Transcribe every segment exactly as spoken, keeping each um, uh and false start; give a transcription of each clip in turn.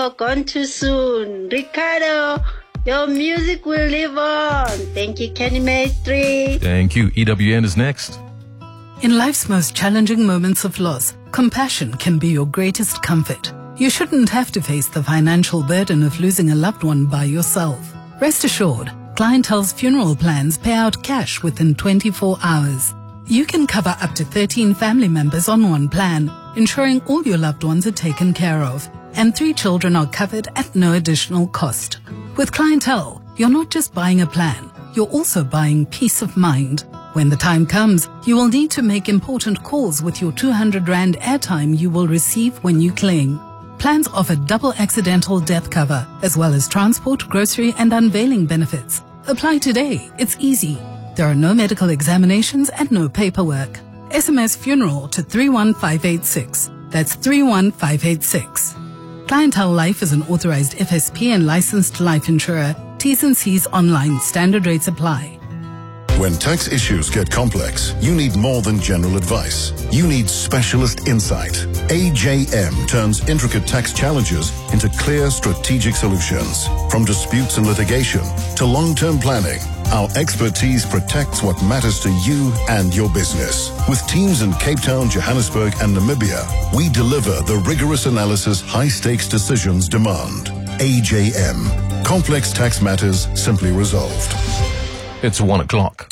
Ricardo, gone too soon. Ricardo, your music will live on. Thank you, Kenny Maestri. Thank you. E W N is next. In life's most challenging moments of loss, compassion can be your greatest comfort. You shouldn't have to face the financial burden of losing a loved one by yourself. Rest assured, Clientele's funeral plans pay out cash within twenty-four hours. You can cover up to thirteen family members on one plan, ensuring all your loved ones are taken care of, and three children are covered at no additional cost. With Clientele, you're not just buying a plan, you're also buying peace of mind. When the time comes, you will need to make important calls with your two hundred rand airtime you will receive when you claim. Plans offer double accidental death cover, as well as transport, grocery and unveiling benefits. Apply today. It's easy. There are no medical examinations and no paperwork. S M S funeral to three one five eight six. That's three one five eight six. Clientele Life is an authorized F S P and licensed life insurer. T's and C's online. Standard rates apply. When tax issues get complex, you need more than general advice. You need specialist insight. A J M turns intricate tax challenges into clear strategic solutions. From disputes and litigation to long-term planning, our expertise protects what matters to you and your business. With teams in Cape Town, Johannesburg, and Namibia, we deliver the rigorous analysis high-stakes decisions demand. A J M. Complex tax matters simply resolved. It's one o'clock.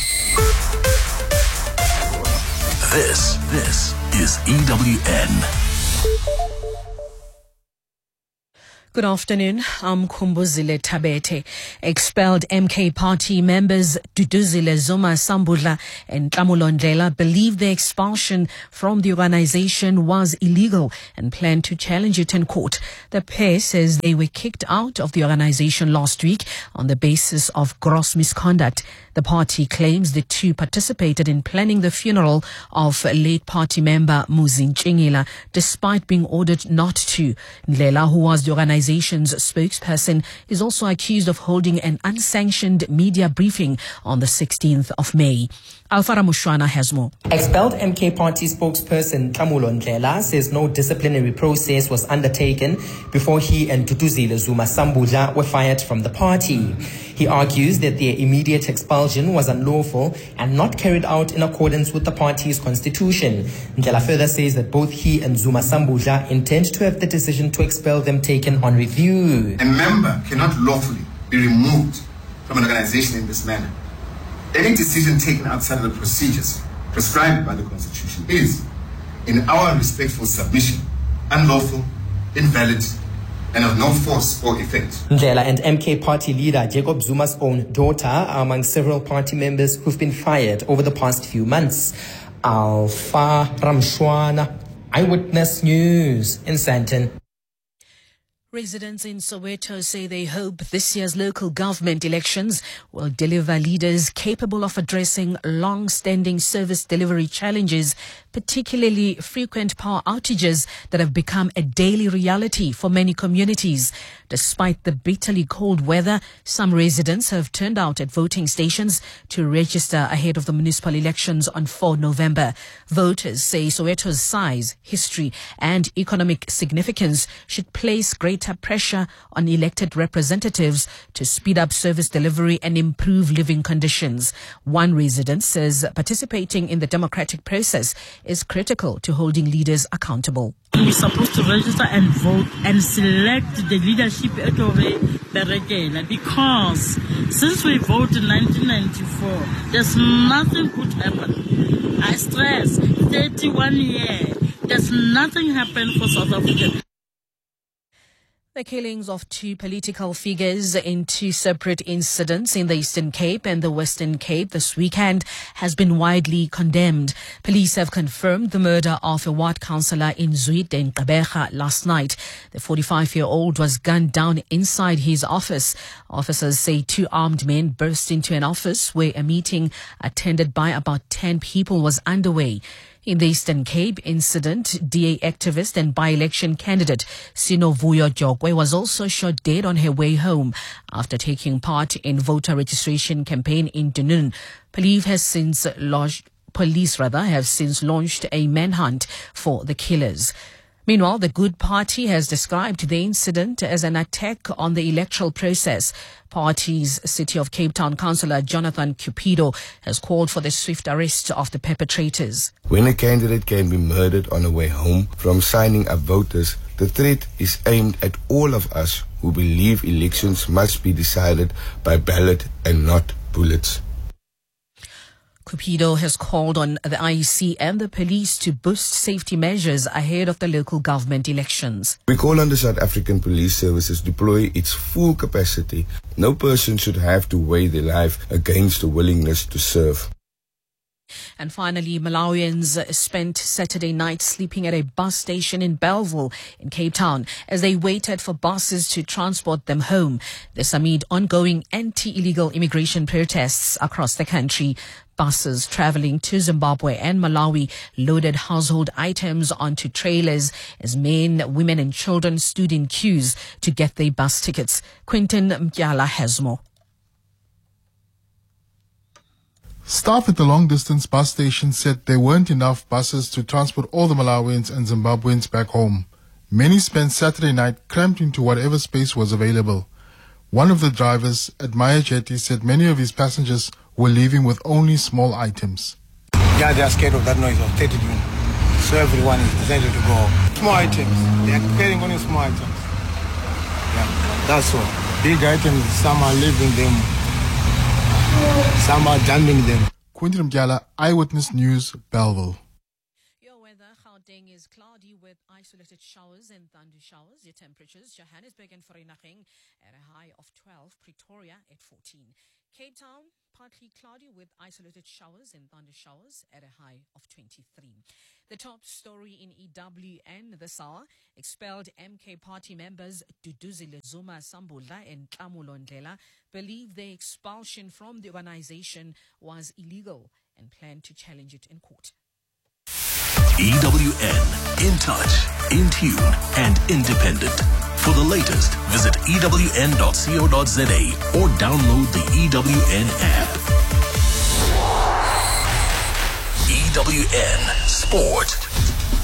This, this is E W N. Good afternoon. I'm Kumbuzile Tabete. Expelled M K party members Duduzile Zuma Sambudla and Nhlamulo Ndlela believe the expulsion from the organization was illegal and plan to challenge it in court. The pair says they were kicked out of the organization last week on the basis of gross misconduct. The party claims the two participated in planning the funeral of late party member Muzi Ntshingila, despite being ordered not to. Ndlela, who was the organization's spokesperson, is also accused of holding an unsanctioned media briefing on the sixteenth of May. Alfara Mushwana has more. Expelled M K party spokesperson Nhlamulo Ndlela says no disciplinary process was undertaken before he and Duduzile Zuma Sambudla were fired from the party. He argues that their immediate expulsion was unlawful and not carried out in accordance with the party's constitution. Ndlela further says that both he and Zuma Sambudla intend to have the decision to expel them taken on review. A member cannot lawfully be removed from an organization in this manner. Any decision taken outside of the procedures prescribed by the Constitution is, in our respectful submission, unlawful, invalid, and of no force or effect. Ndlela and M K party leader Jacob Zuma's own daughter are among several party members who've been fired over the past few months. Alpha Ramshwana, Eyewitness News in Sandton. Residents in Soweto say they hope this year's local government elections will deliver leaders capable of addressing long-standing service delivery challenges, particularly frequent power outages that have become a daily reality for many communities. Despite the bitterly cold weather, some residents have turned out at voting stations to register ahead of the municipal elections on the fourth of November. Voters say Soweto's size, history and economic significance should place great pressure on elected representatives to speed up service delivery and improve living conditions. One resident says participating in the democratic process is critical to holding leaders accountable. We're supposed to register and vote and select the leadership at Berekela, because since we voted in nineteen ninety-four, there's nothing good happen. I stress, thirty-one years, there's nothing happened for South Africa. The killings of two political figures in two separate incidents in the Eastern Cape and the Western Cape this weekend has been widely condemned. Police have confirmed the murder of a ward councillor in Zwide in Gqeberha last night. The forty-five-year-old was gunned down inside his office. Officers say two armed men burst into an office where a meeting attended by about ten people was underway. In the Eastern Cape incident, D A activist and by-election candidate Sinovuyo Jokwe was also shot dead on her way home after taking part in voter registration campaign in Dunoon. Police has since launched, police rather have since launched a manhunt for the killers. Meanwhile, the Good Party has described the incident as an attack on the electoral process. Party's City of Cape Town councillor Jonathan Cupido has called for the swift arrest of the perpetrators. When a candidate can be murdered on the way home from signing up voters, the threat is aimed at all of us who believe elections must be decided by ballot and not bullets. Cupido has called on the I E C and the police to boost safety measures ahead of the local government elections. We call on the South African Police Services to deploy its full capacity. No person should have to weigh their life against the willingness to serve. And finally, Malawians spent Saturday night sleeping at a bus station in Bellville in Cape Town as they waited for buses to transport them home. This amid ongoing anti-illegal immigration protests across the country. Buses traveling to Zimbabwe and Malawi loaded household items onto trailers as men, women and children stood in queues to get their bus tickets. Quinton Mkyala has more. Staff at the long-distance bus station said there weren't enough buses to transport all the Malawians and Zimbabweans back home. Many spent Saturday night cramped into whatever space was available. One of the drivers, Admire Jetty, said many of his passengers were leaving with only small items. Yeah, they are scared of that noise of thirty June. So everyone is decided to go. Small items. They are carrying only small items. Yeah, that's all. Big items, some are leaving them. Some are dumping them. Quinton Mkyala, Eyewitness News, Bellville. Your weather, Gauteng is cloudy with isolated showers and thunder showers. Your temperatures, Johannesburg and Vereeniging at a high of twelve, Pretoria at fourteen. Cape Town, partly cloudy with isolated showers and thunder showers at a high of twenty-three. The top story in E W N this hour, expelled M K party members Duduzile Zuma Sambula and Tlamulo Ndlela believe their expulsion from the organization was illegal and plan to challenge it in court. E W N, in touch, in tune, and independent. For the latest, visit E W N dot co dot za or download the E W N app. E W N Sport.